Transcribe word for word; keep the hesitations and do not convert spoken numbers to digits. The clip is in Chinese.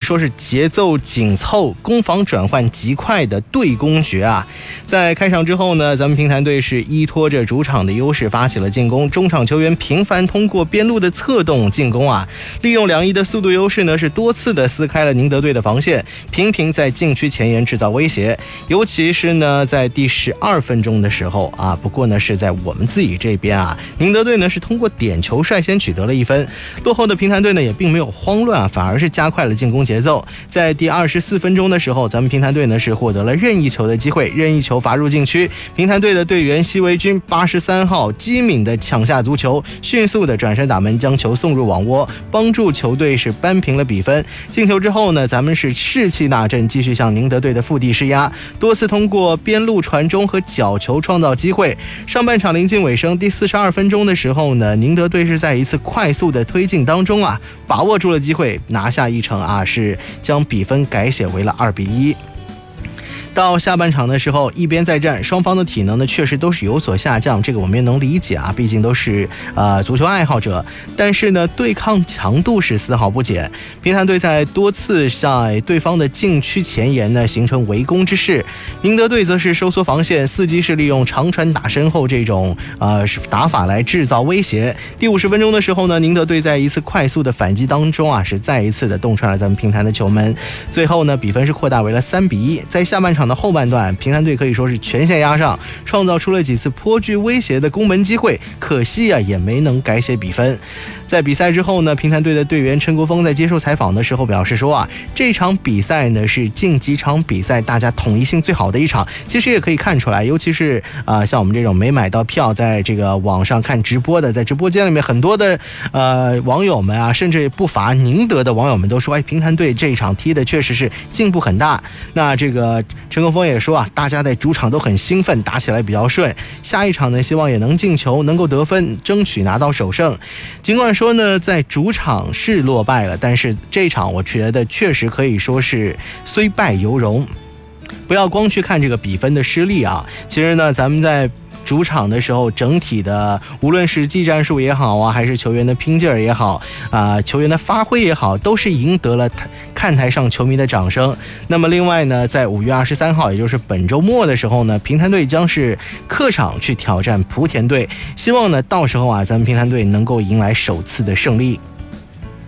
说是节奏紧凑、攻防转换极快的对攻学啊。在开场之后呢，咱们平潭队是依托着主场的优势发起了进攻，中场球员频繁通过边路的策动进攻啊，利用两翼的速度优势呢，是多次的撕开了宁德队的防线，频频在禁区前沿制造威胁。尤其是呢，在第十二分钟的时候啊，不过呢是在我们自己这边啊，宁德队呢是通过点球率先取得了一分，落后的平潭队呢也并没有慌乱啊，反而是加快了进攻节奏。在第二十四分钟的时候，咱们平潭队呢是获得了任意球的机会，任意球罚入禁区，平潭队的队员西维军八十三号机敏的抢下足球，迅速的转身打门，将球送入网窝，帮助球队是扳平了比分。进球之后呢，咱们是士气大振，继续向宁德队的腹地施压，多次通过边路传中和角球创造机会。上半场临近尾声，第四十二分钟的时候呢，宁德队是在一次快速的推进当中啊，把握住了机会，拿下一城啊，是将比分改写为了二比一。到下半场的时候，一边再战，双方的体能呢确实都是有所下降，这个我们也能理解啊，毕竟都是呃足球爱好者。但是呢，对抗强度是丝毫不减。平潭队在多次在对方的禁区前沿呢形成围攻之势，宁德队则是收缩防线，伺机是利用长传打身后这种呃打法来制造威胁。第五十分钟的时候呢，宁德队在一次快速的反击当中啊，是再一次的洞穿了咱们平潭的球门，最后呢比分是扩大为了三比一。在下半场的后半段，平潭队可以说是全线压上，创造出了几次颇具威胁的攻门机会，可惜啊也没能改写比分。在比赛之后呢，平潭队的队员陈国峰在接受采访的时候表示说啊，这场比赛呢是近几场比赛大家统一性最好的一场。其实也可以看出来，尤其是啊、呃、像我们这种没买到票，在这个网上看直播的，在直播间里面很多的呃网友们啊，甚至不乏宁德的网友们都说，哎，平潭队这一场踢的确实是进步很大。那这个陈国峰也说啊，大家在主场都很兴奋，打起来比较顺。下一场呢，希望也能进球，能够得分，争取拿到首胜。尽管说呢，在主场是落败了，但是这场我觉得确实可以说是虽败犹荣。不要光去看这个比分的失利啊，其实呢，咱们在主场的时候，整体的无论是技战术也好啊，还是球员的拼劲儿也好啊、呃，球员的发挥也好，都是赢得了看台上球迷的掌声。那么另外呢，在五月二十三号，也就是本周末的时候呢，平潭队将是客场去挑战莆田队，希望呢到时候啊，咱们平潭队能够迎来首次的胜利。